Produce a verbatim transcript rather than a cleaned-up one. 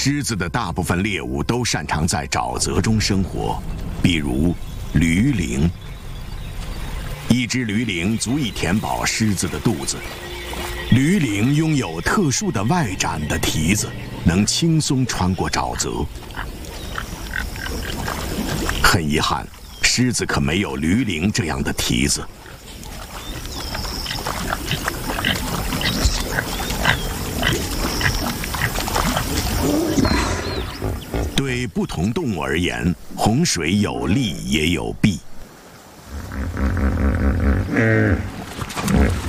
狮子的大部分猎物都擅长在沼泽中生活，比如驴羚。一只驴羚足以填饱狮子的肚子。驴羚拥有特殊的外展的蹄子，能轻松穿过沼泽。很遗憾，狮子可没有驴羚这样的蹄子。对不同动物而言，洪水有利也有弊。